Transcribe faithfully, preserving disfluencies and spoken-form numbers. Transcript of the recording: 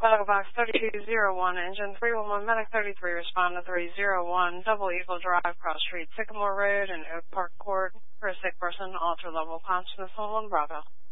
Medical Box thirty-two oh one, Engine three one one, Medic thirty-three, respond to three oh one, Double Eagle Drive, Cross Street, Sycamore Road, and Oak Park Court for a sick person, alter level consciousness on one Bravo.